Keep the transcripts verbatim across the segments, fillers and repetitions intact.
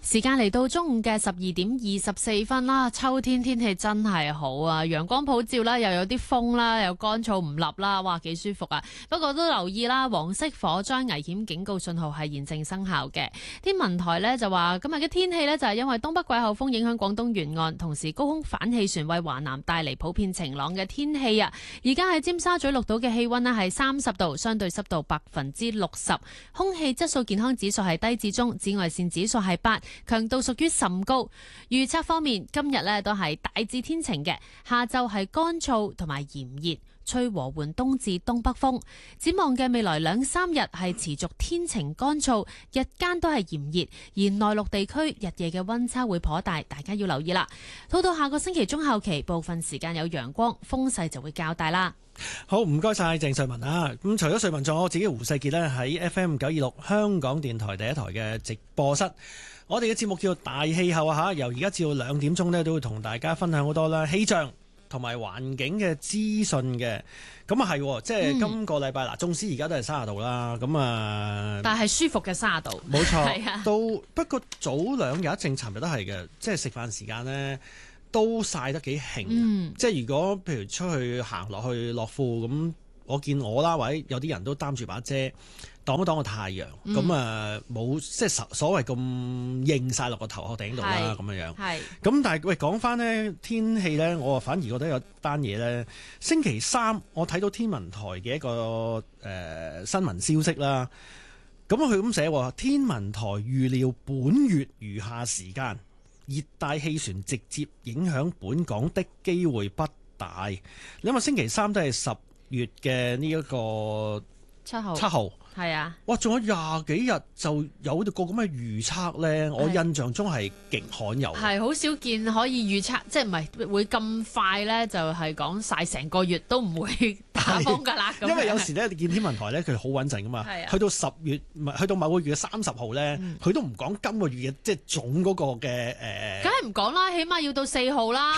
時間嚟到中午嘅十二點二十四分啦，秋天天氣真係好啊，陽光普照啦，又有啲風啦，又乾燥唔立啦，哇，幾舒服啊！不過都留意啦，黃色火災危險警告信號係現正生效嘅。天文台呢就話今日嘅天氣呢，就係因為東北季候風影響廣東沿岸，同時高空反氣旋為華南帶嚟普遍晴朗嘅天氣啊！而家喺尖沙咀錄到嘅氣溫呢係三十度，相對濕度百分之六十，空氣質素健康指數係低至中，紫外線指數係八，強度屬於甚高。預測方面，今日呢都係大致天晴嘅，下晝係乾燥同埋炎熱，吹和緩東至東北風。展望嘅未來兩三日係持續天晴乾燥，日間都係炎熱，而內陸地區日夜嘅溫差會頗大，大家要留意啦。到到下個星期中後期，部分時間有陽光，風勢就會較大啦。 好，唔該晒鄭瑞文啊！咁除咗瑞文，仲有我自己胡世傑呢，喺 F M 九二六香港電台第一台嘅直播室。我哋嘅節目叫大氣候啊吓，由而家至到兩點鐘呢，都會同大家分享好多啦氣象同埋環境嘅資訊嘅。咁啊係，即係今個禮拜嗱，縱使而家都係三十度啦，咁啊， 但係舒服嘅三十度， 冇錯。 係啊， 都不過早兩日一正，尋日都係嘅，即係食飯時間呢，都曬得幾興。嗯、即係如果譬如出去行落去樂富咁，我見我啦，或者有啲人都擔住把遮擋一擋個太陽，咁啊冇即係所謂咁應晒落個頭殼頂度啦，咁樣樣。係咁，但係喂講翻呢天氣咧，我反而覺得有單嘢咧。星期三我睇到天文台嘅一個誒、呃、新聞消息啦，咁佢咁寫，天文台預料本月餘下時間熱帶氣旋直接影響本港的機會不大。因為星期三都係十月嘅呢一個七號，七號係啊，哇！仲有廿幾日就有個咁嘅預測咧，我印象中係極罕有，係好少見可以預測，即係唔係會咁快咧？就係講晒成個月都唔會打風㗎啦。因為有時咧，你見天文台咧，佢好穩陣㗎嘛。係啊，去到十月唔係去到某個月嘅三十號咧，佢、嗯、都唔講今個月嘅即係總嗰個嘅誒。梗係唔講啦，起碼要到四號啦。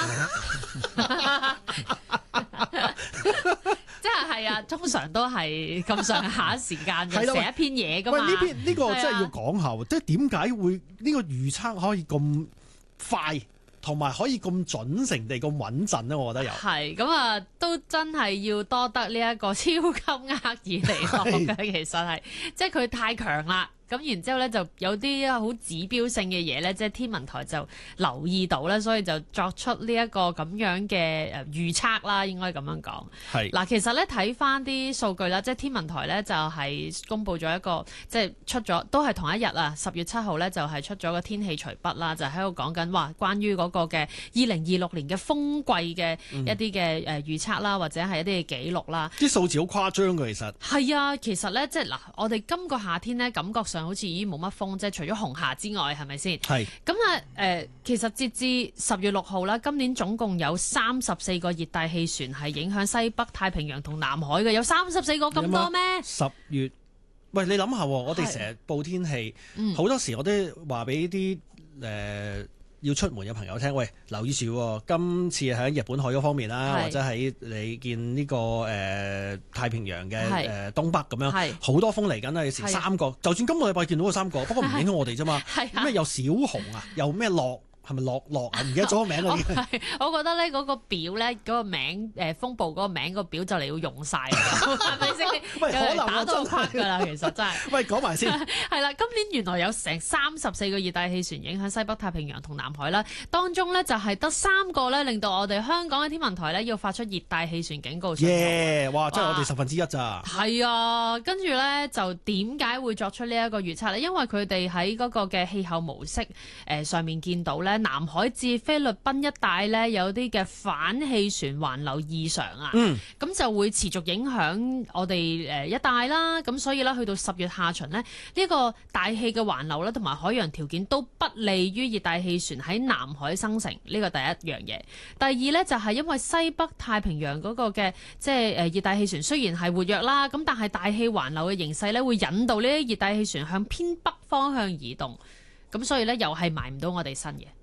即係係啊，通常都係咁上下時間就寫一篇嘢噶嘛。喂，呢篇呢個真係要講下，即係點解會呢個預測可以咁快，同埋可以咁準成地咁穩陣咧？我覺得有係咁啊，都真係要多得呢一個超級厄爾尼諾嘅，其實係即係佢太強啦。咁然之後咧，就有啲好指標性嘅嘢咧，即係天文台就留意到咧，所以就作出呢一個咁樣嘅誒預測啦，應該咁樣講。係嗱，其實咧睇翻啲數據啦，即係天文台咧就係公布咗一個，即係出咗都係同一日啊，十月七號咧就係出咗個天氣隨筆啦，就喺度講緊話關於嗰個嘅二零二六年嘅風季嘅一啲嘅誒預測啦，或者係一啲嘅記錄啦。啲數字好誇張㗎，其實係啊，其實咧即係嗱，我哋今個夏天咧感覺上好似已經冇乜風，即係除咗紅霞之外，係咪先？係咁啊！誒，其實截至十月六號啦，今年總共有三十四個熱帶氣旋係影響西北太平洋同南海嘅，有三十四個咁多咩？十月，喂，你諗下，我哋成日報天氣，好、嗯、多時我都話俾啲誒。呃要出門嘅朋友聽，喂，留意住，今次喺日本海嗰方面啦，或者喺你見呢、這個誒、呃、太平洋嘅誒、呃、東北咁樣，好多風嚟緊啦，有時三個，就算今個禮拜見到個三個，不過唔影響我哋啫嘛。咩又小紅啊，又咩落？係咪落落啊？唔記得咗個名嗰啲。我覺得咧嗰個表咧嗰個名誒風暴嗰個名個表就嚟要用晒啦，係咪先？喂，可能打到垮㗎啦，其實真係。喂，講埋先。係啦，今年原來有成三十四個熱帶氣旋影響西北太平洋同南海啦，當中咧就係得三個咧令到我哋香港嘅天文台咧要發出熱帶氣旋警告信號。耶！哇，真係我哋十分之一咋。係啊，跟住咧就點解會作出呢一個預測咧？因為佢哋喺嗰個嘅氣候模式誒上面見到咧。南海至菲律賓一帶咧有啲嘅反氣旋環流異常啊，咁、嗯、就會持續影響我哋誒一帶啦。咁所以咧去到十月下旬呢，呢、這個大氣嘅環流咧同埋海洋條件都不利於熱帶氣旋喺南海生成，呢、這個第一樣嘢。第二呢，就係、是、因為西北太平洋嗰個嘅即係誒熱帶氣旋雖然係活躍啦，咁但係大氣環流嘅形勢咧會引導呢啲熱帶氣旋向偏北方向移動。咁所以咧又係埋唔到我哋身嘅。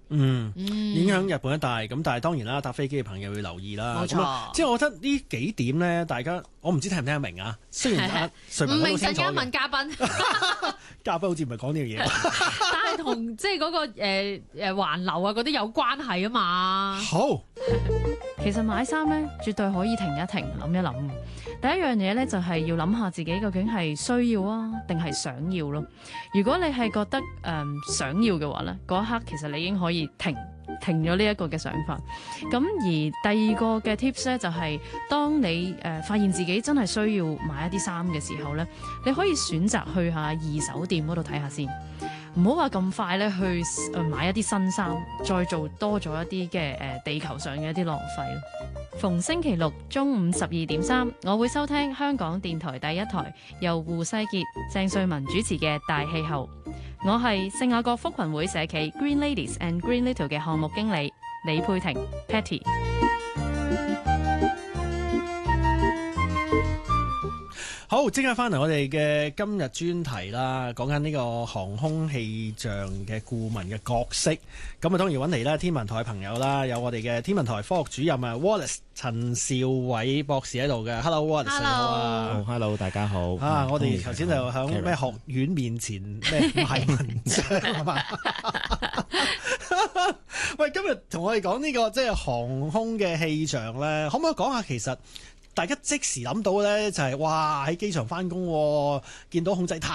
嗯，影響日本一帶。咁但係當然啦，搭飛機嘅朋友要留意啦。 冇錯， 即係我覺得呢幾點咧，大家我唔知聽唔聽得明啊。雖然啊，唔明陣間問嘉賓， 嘉賓好似唔係講呢樣嘢， 但係同即係嗰個誒誒環流啊嗰啲有關係啊嘛。 好， 其實買衫咧絕對可以停一停，諗一諗。第一樣嘢咧就係要諗下自己究竟係需要啊定係想要咯。如果你係覺得誒、呃、想要嘅話咧，嗰一刻其實你已經可以停停咗呢一個嘅想法。咁而第二個嘅 tips 咧就係、是，當你誒、呃、發現自己真係需要買一啲衫嘅時候咧，你可以選擇去下二手店嗰度睇下先。唔好話咁快咧去誒買一啲新衫，再做多咗一啲嘅誒地球上嘅一啲浪費咯。逢星期六中午十二點三，我會收聽香港電台第一台由胡世傑、鄭瑞文主持嘅《大氣候》。我係聖雅各福群會社企 Green Ladies and Green Little 嘅項目經理李佩婷 Patty。 好，即刻翻嚟我哋嘅今日專題啦，講緊呢個航空氣象嘅顧問嘅角色。咁啊，當然揾嚟啦，天文台嘅朋友啦，有我哋嘅天文台科學主任啊 Wallace 陳兆偉博士喺度嘅。Hello Wallace， 你好啊。 好 Hello， 大家好。 啊，我哋頭先就響咩學院面前咩賣文章係嘛？喂，今日同我哋講呢個即係航空嘅氣象咧，可唔可以講下其實？大家即時諗到咧，就係哇喺機場翻工，見到控制塔